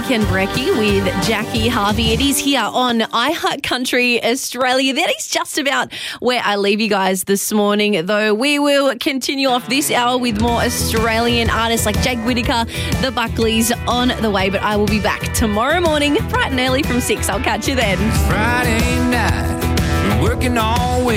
Weekend Brekkie with Jackie Harvey. It is here on iHeart Country Australia. That is just about where I leave you guys this morning, though we will continue off this hour with more Australian artists like Jake Whittaker, the Buckleys on the way. But I will be back tomorrow morning, bright and early from 6. I'll catch you then. Friday night, we're working all week.